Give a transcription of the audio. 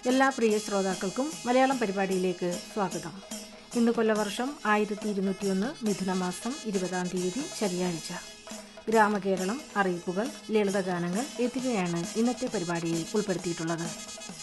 എല്ലാ പ്രിയ ശ്രോതാക്കൾക്കും മലയാളം പരിപാടിയിലേക്ക് സ്വാഗതം. ഇന്ന് കൊല്ലവർഷം 1201 മിഥുനമാസം 20-ാം തീയതി ശനിയാഴ്ച. ഗ്രാമകേരളം, അറിയിപ്പുകൾ, ലളിതഗാനങ്ങൾ എന്നിവയാണ് ഇന്നത്തെ പരിപാടിയിൽ ഉൾപ്പെടുത്തിയിട്ടുള്ളത്.